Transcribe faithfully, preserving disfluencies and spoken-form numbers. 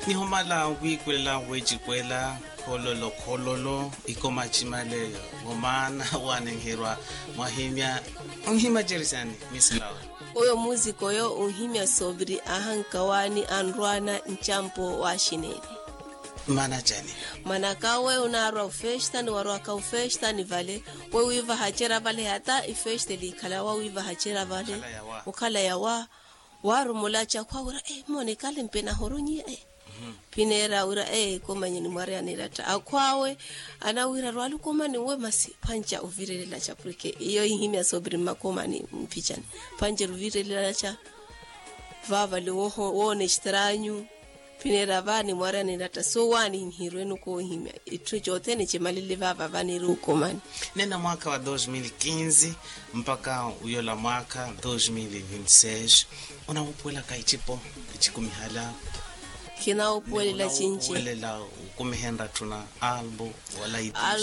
ni homala wikulela wejikwela kololo kololo ikoma chimale womana wanengerwa mahimya unhima jerisani mislawa oyo muziko yo unhimya sobri ahankawani anrwana nchampo wa shineli mana jani mana kawe unarwa ufesta ni warwa ka ufesta ni vale we wiva hachera vale hata ifesta li kala wa wiva hachera vale ukala yawa waru mulacha kwa ura eh mone kale mpena horonyi eh mm-hmm. Pinera ura eh koma nyini mwari anirata akwawe anawira rwalu koma ni we masi pancha uvirelela cha purike iyo ihimya sobri makoma ni mpichani panje uvirelela cha vava liwoho wone shtaranyu Pinera vani mwari anirata so wani nhirwenu ko ihimya itujote ni chimalili vava vani ruko mani nena mwaka wa elfu mbili na quinze mpaka uyola mwaka elfu mbili na vinte unaupwela kaichipo ichikumihala kina upwela chinchi upwela kumihenda tuna albo wala iti